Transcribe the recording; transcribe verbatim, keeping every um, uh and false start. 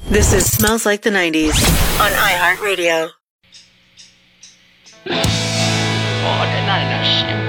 This is Smells Like the nineties on iHeartRadio. Oh, that ninety-nine shit.